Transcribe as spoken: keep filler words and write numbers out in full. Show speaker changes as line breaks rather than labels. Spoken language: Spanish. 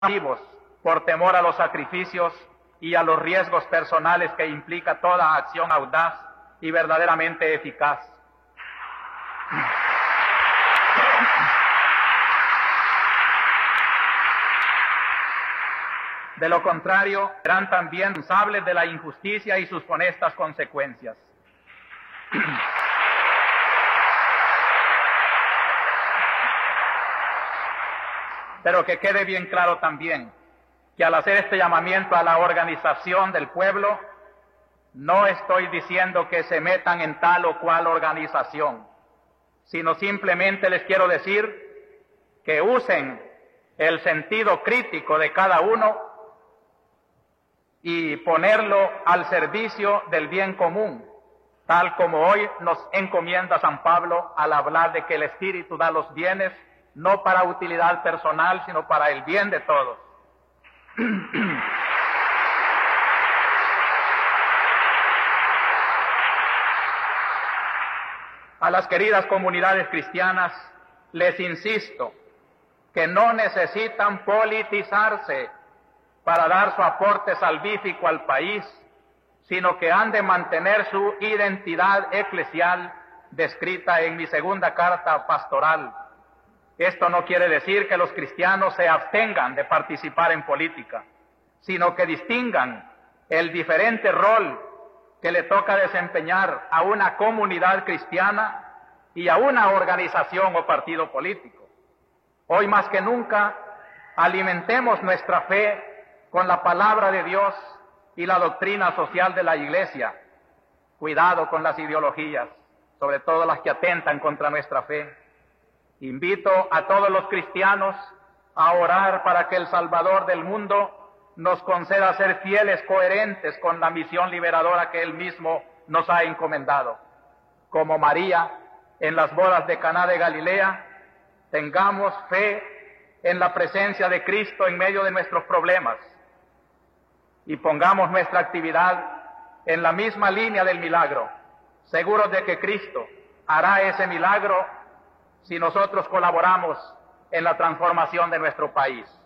vivos por temor a los sacrificios y a los riesgos personales que implica toda acción audaz y verdaderamente eficaz. De lo contrario, serán también responsables de la injusticia y sus funestas consecuencias. Pero que quede bien claro también que al hacer este llamamiento a la organización del pueblo, no estoy diciendo que se metan en tal o cual organización, sino simplemente les quiero decir que usen el sentido crítico de cada uno y ponerlo al servicio del bien común, tal como hoy nos encomienda San Pablo al hablar de que el Espíritu da los bienes no para utilidad personal, sino para el bien de todos. A las queridas comunidades cristianas les insisto que no necesitan politizarse para dar su aporte salvífico al país, sino que han de mantener su identidad eclesial descrita en mi segunda carta pastoral. Esto no quiere decir que los cristianos se abstengan de participar en política, sino que distingan el diferente rol que le toca desempeñar a una comunidad cristiana y a una organización o partido político. Hoy más que nunca, alimentemos nuestra fe con la palabra de Dios y la doctrina social de la Iglesia. Cuidado con las ideologías, sobre todo las que atentan contra nuestra fe. Invito a todos los cristianos a orar para que el Salvador del mundo nos conceda ser fieles, coherentes con la misión liberadora que Él mismo nos ha encomendado. Como María en las bodas de Caná de Galilea, tengamos fe en la presencia de Cristo en medio de nuestros problemas y pongamos nuestra actividad en la misma línea del milagro, seguros de que Cristo hará ese milagro si nosotros colaboramos en la transformación de nuestro país.